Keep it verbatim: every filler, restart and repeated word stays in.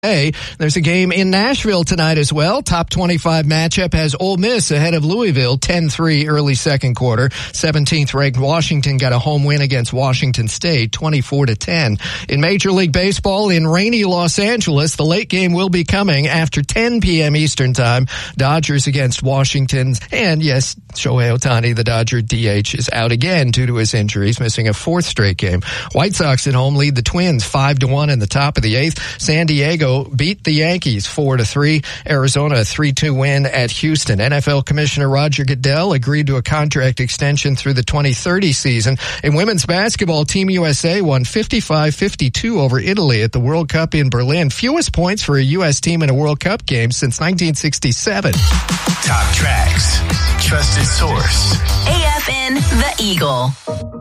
Hey, there's a game in Nashville tonight as well. Top twenty-five matchup has Ole Miss ahead of Louisville, ten three early second quarter. seventeenth ranked Washington got a home win against Washington State, twenty-four to ten. In Major League Baseball in rainy Los Angeles, the late game will be coming after ten p.m. Eastern Time. Dodgers against Washington. And yes, Shohei Ohtani, the Dodger D H, is out again due to his injuries, missing a fourth straight game. White Sox at home lead the Twins five to one in the top of the eighth. San Diego beat the Yankees four to three. Arizona a three two win at Houston. N F L Commissioner Roger Goodell agreed to a contract extension through the twenty thirty season. In women's basketball, Team U S A won fifty-five fifty-two over Italy at the World Cup in Berlin. Fewest points for a U S team in a World Cup game since nineteen sixty-seven. Top tracks. Trusted source. A F N The Eagle.